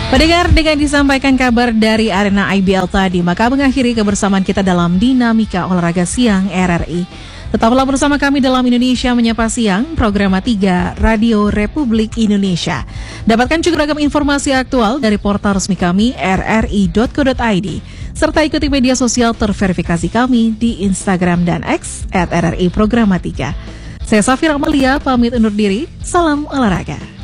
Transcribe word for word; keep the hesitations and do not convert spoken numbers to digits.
Pendengar, dengan disampaikan kabar dari arena I B L tadi, maka mengakhiri kebersamaan kita dalam Dinamika Olahraga Siang R R I. Tetaplah bersama kami dalam Indonesia Menyapa Siang, program tiga Radio Republik Indonesia. Dapatkan juga ragam informasi aktual dari portal resmi kami r r i dot co dot i d, serta ikuti media sosial terverifikasi kami di Instagram dan X at R R I Programa tiga. Saya Safira Amalia, pamit undur diri, salam olahraga.